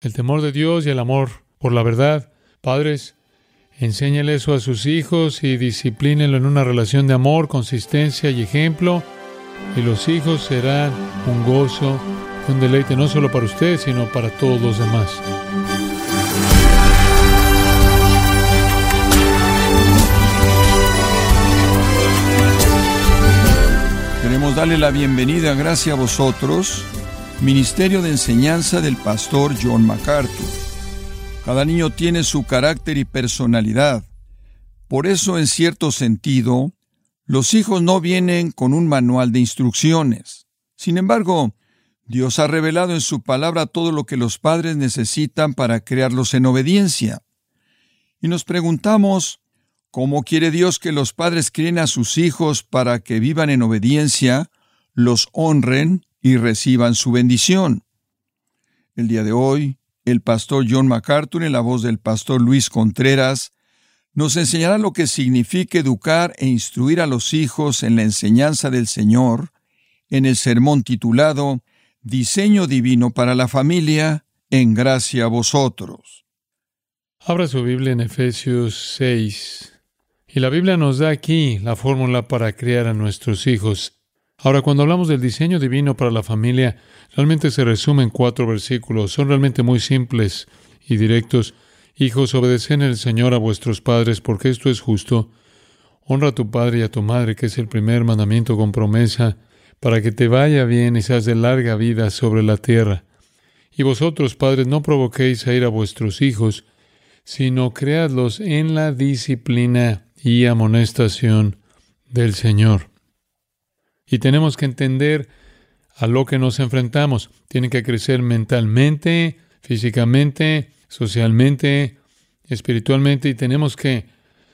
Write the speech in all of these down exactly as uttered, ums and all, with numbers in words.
el temor de Dios y el amor por la verdad. Padres, enséñale eso a sus hijos y disciplínenlo en una relación de amor, consistencia y ejemplo. Y los hijos serán un gozo, un deleite, no solo para ustedes, sino para todos los demás. Queremos darle la bienvenida, gracias a vosotros, Ministerio de Enseñanza del Pastor John MacArthur. Cada niño tiene su carácter y personalidad. Por eso, en cierto sentido, los hijos no vienen con un manual de instrucciones. Sin embargo, Dios ha revelado en su palabra todo lo que los padres necesitan para criarlos en obediencia. Y nos preguntamos, ¿cómo quiere Dios que los padres críen a sus hijos para que vivan en obediencia, los honren y reciban su bendición? El día de hoy, el pastor John MacArthur, en la voz del pastor Luis Contreras, nos enseñará lo que significa educar e instruir a los hijos en la enseñanza del Señor, en el sermón titulado Diseño Divino para la Familia, en gracia a vosotros. Abra su Biblia en Efesios seis. Y la Biblia nos da aquí la fórmula para criar a nuestros hijos. Ahora, cuando hablamos del diseño divino para la familia, realmente se resume en cuatro versículos. Son realmente muy simples y directos. Hijos, obedeced en el Señor a vuestros padres, porque esto es justo. Honra a tu padre y a tu madre, que es el primer mandamiento con promesa, para que te vaya bien y seas de larga vida sobre la tierra. Y vosotros, padres, no provoquéis a ir a vuestros hijos, sino creadlos en la disciplina y amonestación del Señor. Y tenemos que entender a lo que nos enfrentamos. Tienen que crecer mentalmente, físicamente, socialmente, espiritualmente, y tenemos que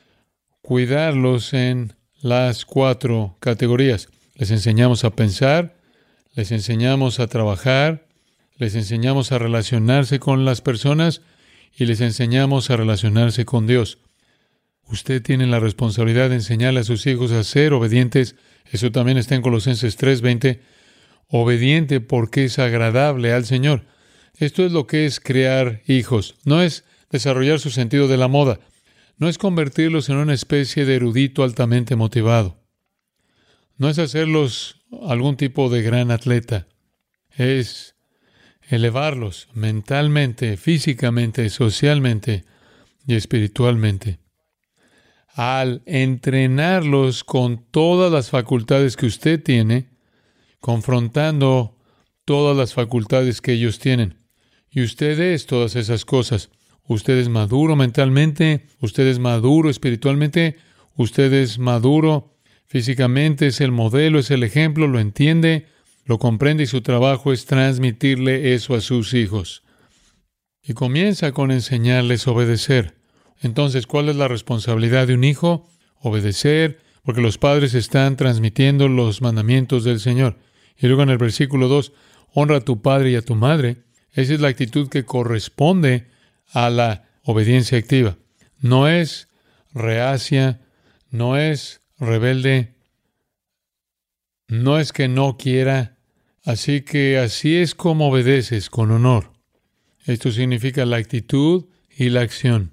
cuidarlos en las cuatro categorías. Les enseñamos a pensar, les enseñamos a trabajar, les enseñamos a relacionarse con las personas y les enseñamos a relacionarse con Dios. Usted tiene la responsabilidad de enseñarle a sus hijos a ser obedientes. Eso también está en Colosenses tres veinte. Obediente porque es agradable al Señor. Esto es lo que es crear hijos. No es desarrollar su sentido de la moda. No es convertirlos en una especie de erudito altamente motivado. No es hacerlos algún tipo de gran atleta. Es elevarlos mentalmente, físicamente, socialmente y espiritualmente. Al entrenarlos con todas las facultades que usted tiene, confrontando todas las facultades que ellos tienen. Y usted es todas esas cosas. Usted es maduro mentalmente, usted es maduro espiritualmente, usted es maduro físicamente, es el modelo, es el ejemplo, lo entiende, lo comprende y su trabajo es transmitirle eso a sus hijos. Y comienza con enseñarles a obedecer. Entonces, ¿cuál es la responsabilidad de un hijo? Obedecer, porque los padres están transmitiendo los mandamientos del Señor. Y luego en el versículo dos, honra a tu padre y a tu madre. Esa es la actitud que corresponde a la obediencia activa. No es reacia, no es rebelde, no es que no quiera. Así que así es como obedeces, con honor. Esto significa la actitud y la acción.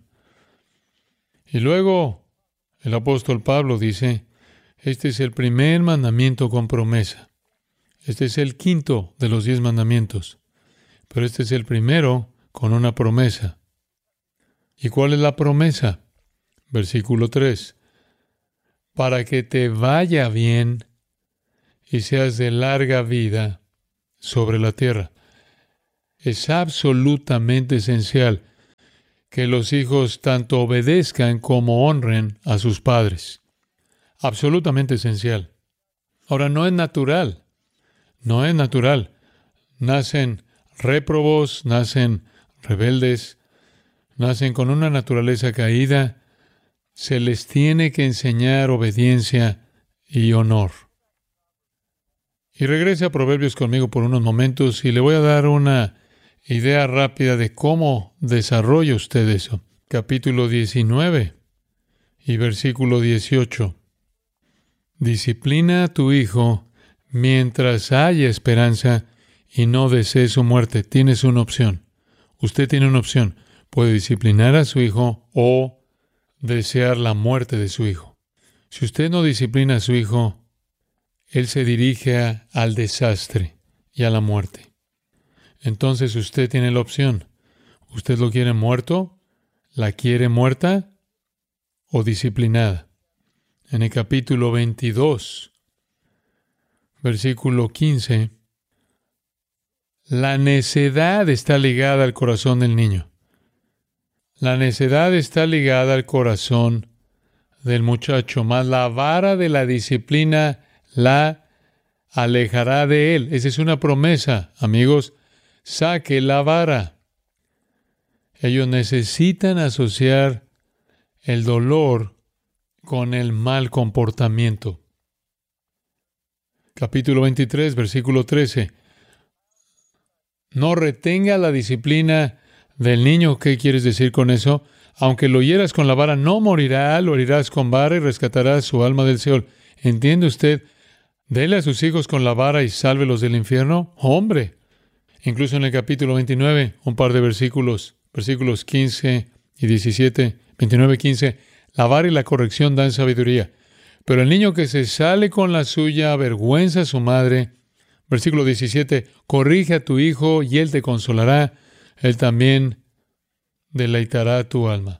Y luego el apóstol Pablo dice, este es el primer mandamiento con promesa. Este es el quinto de los diez mandamientos. Pero este es el primero con una promesa. ¿Y cuál es la promesa? Versículo tres. Para que te vaya bien y seas de larga vida sobre la tierra. Es absolutamente esencial que los hijos tanto obedezcan como honren a sus padres. Absolutamente esencial. Ahora, no es natural. No es natural. Nacen réprobos, nacen rebeldes, nacen con una naturaleza caída. Se les tiene que enseñar obediencia y honor. Y regrese a Proverbios conmigo por unos momentos y le voy a dar una idea rápida de cómo desarrolla usted eso. Capítulo diecinueve y versículo dieciocho. Disciplina a tu hijo mientras haya esperanza y no desees su muerte. Tienes una opción. Usted tiene una opción. Puede disciplinar a su hijo o desear la muerte de su hijo. Si usted no disciplina a su hijo, él se dirige a, al desastre y a la muerte. Entonces usted tiene la opción. ¿Usted lo quiere muerto? ¿La quiere muerta o disciplinada? En el capítulo veintidós, versículo quince, la necedad está ligada al corazón del niño. La necedad está ligada al corazón del muchacho, mas la vara de la disciplina la alejará de él. Esa es una promesa, amigos. Saque la vara. Ellos necesitan asociar el dolor con el mal comportamiento. Capítulo veintitrés, versículo trece. No retenga la disciplina del niño. ¿Qué quieres decir con eso? Aunque lo hieras con la vara, no morirá, lo herirás con vara y rescatarás su alma del Seol. ¿Entiende usted? Dele a sus hijos con la vara y sálvelos del infierno. ¡Hombre! Incluso en el capítulo veintinueve, un par de versículos, versículos quince y diecisiete, veintinueve, quince, la vara y la corrección dan sabiduría. Pero el niño que se sale con la suya avergüenza a su madre. Versículo diecisiete, corrige a tu hijo y él te consolará. Él también deleitará tu alma.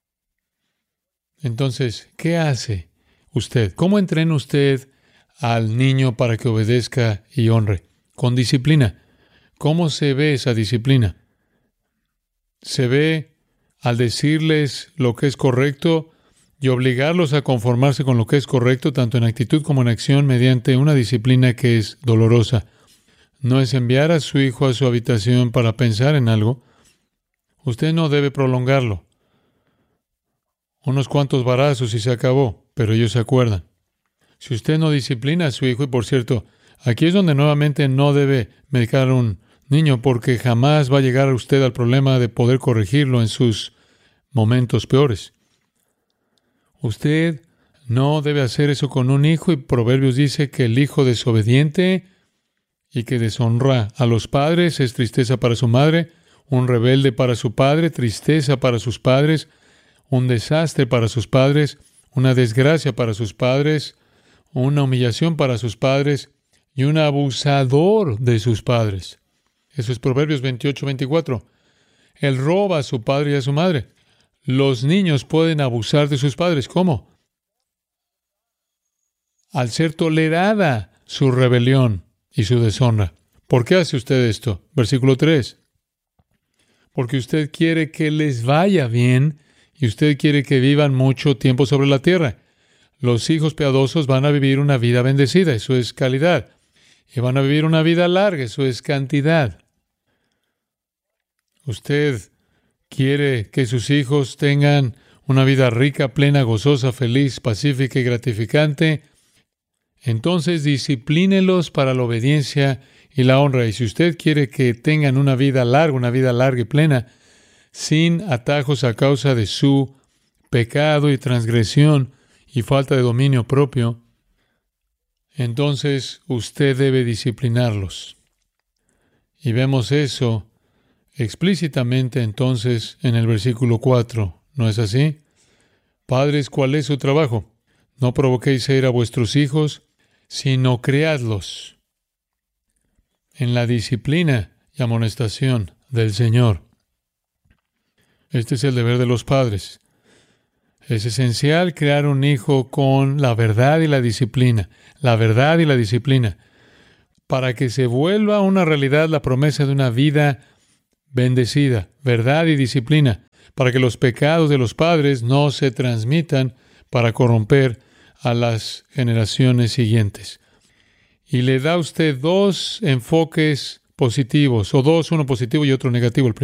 Entonces, ¿qué hace usted? ¿Cómo entrena usted al niño para que obedezca y honre? Con disciplina. ¿Cómo se ve esa disciplina? Se ve al decirles lo que es correcto y obligarlos a conformarse con lo que es correcto, tanto en actitud como en acción, mediante una disciplina que es dolorosa. No es enviar a su hijo a su habitación para pensar en algo. Usted no debe prolongarlo. Unos cuantos varazos y se acabó, pero ellos se acuerdan. Si usted no disciplina a su hijo, y por cierto, aquí es donde nuevamente no debe medicar a un niño, porque jamás va a llegar usted al problema de poder corregirlo en sus momentos peores. Usted no debe hacer eso con un hijo, y Proverbios dice que el hijo desobediente y que deshonra a los padres es tristeza para su madre, un rebelde para su padre, tristeza para sus padres, un desastre para sus padres, una desgracia para sus padres, una humillación para sus padres y un abusador de sus padres. Eso es Proverbios veintiocho, veinticuatro. Él roba a su padre y a su madre. Los niños pueden abusar de sus padres. ¿Cómo? Al ser tolerada su rebelión y su deshonra. ¿Por qué hace usted esto? Versículo tres. Porque usted quiere que les vaya bien y usted quiere que vivan mucho tiempo sobre la tierra. Los hijos piadosos van a vivir una vida bendecida, eso es calidad. Y van a vivir una vida larga, eso es cantidad. Usted quiere que sus hijos tengan una vida rica, plena, gozosa, feliz, pacífica y gratificante. Entonces disciplínelos para la obediencia y la honra. Y si usted quiere que tengan una vida larga, una vida larga y plena, sin atajos a causa de su pecado y transgresión y falta de dominio propio, entonces usted debe disciplinarlos. Y vemos eso explícitamente entonces en el versículo cuatro. ¿No es así? Padres, ¿cuál es su trabajo? No provoquéis a ir a vuestros hijos, sino criadlos en la disciplina y amonestación del Señor. Este es el deber de los padres. Es esencial crear un hijo con la verdad y la disciplina, la verdad y la disciplina, para que se vuelva una realidad la promesa de una vida bendecida, verdad y disciplina, para que los pecados de los padres no se transmitan para corromper a las generaciones siguientes. Y le da a usted dos enfoques positivos, o dos, uno positivo y otro negativo. El